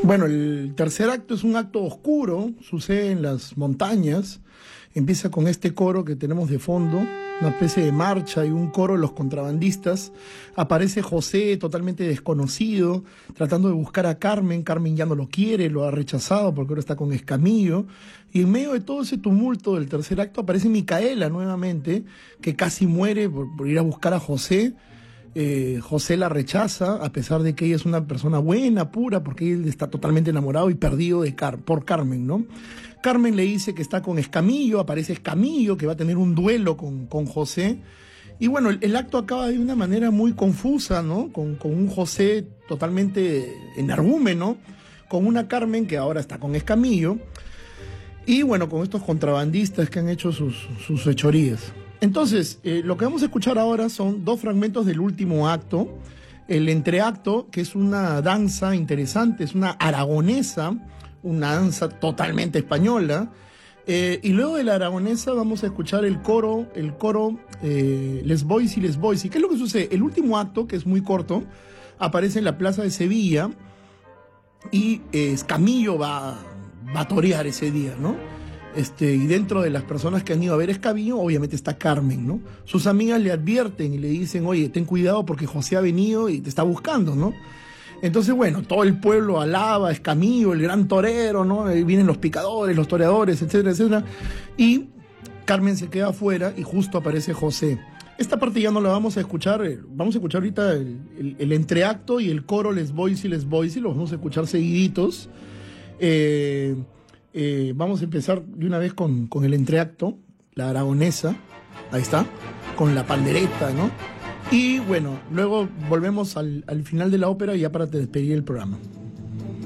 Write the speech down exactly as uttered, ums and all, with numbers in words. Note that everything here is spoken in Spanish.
Bueno, el tercer acto es un acto oscuro, sucede en las montañas, empieza con este coro que tenemos de fondo, una especie de marcha y un coro de los contrabandistas. Aparece José totalmente desconocido, tratando de buscar a Carmen. Carmen ya no lo quiere, lo ha rechazado porque ahora está con Escamillo. Y en medio de todo ese tumulto del tercer acto aparece Micaela nuevamente, que casi muere por, por ir a buscar a José. Eh, José la rechaza, a pesar de que ella es una persona buena, pura, porque él está totalmente enamorado y perdido de Car por Carmen, ¿no? Carmen le dice que está con Escamillo, aparece Escamillo, que va a tener un duelo con, con José. Y bueno, el, el acto acaba de una manera muy confusa, ¿no? Con, con un José totalmente energúmeno, con una Carmen que ahora está con Escamillo, y bueno, con estos contrabandistas que han hecho sus, sus fechorías. Entonces, eh, lo que vamos a escuchar ahora son dos fragmentos del último acto. El entreacto, que es una danza interesante, es una aragonesa, una danza totalmente española. Eh, y luego de la aragonesa vamos a escuchar el coro, el coro eh, Les Boys y Les Boys. ¿Y qué es lo que sucede? El último acto, que es muy corto, aparece en la plaza de Sevilla y eh, Escamillo va, va a torear ese día, ¿no? Este, y dentro de las personas que han ido a ver Escamillo, obviamente está Carmen, ¿no? Sus amigas le advierten y le dicen, oye, ten cuidado porque José ha venido y te está buscando, ¿no? Entonces, bueno, todo el pueblo alaba a Escamillo, el gran torero, ¿no? Ahí vienen los picadores, los toreadores, etcétera, etcétera. Y Carmen se queda afuera y justo aparece José. Esta parte ya no la vamos a escuchar, vamos a escuchar ahorita el, el, el entreacto y el coro Les Boys y Les Boys y los vamos a escuchar seguiditos. Eh... Eh, vamos a empezar de una vez con, con el entreacto, la aragonesa, ahí está, con la pandereta, ¿no? Y bueno, luego volvemos al, al final de la ópera ya para despedir el programa.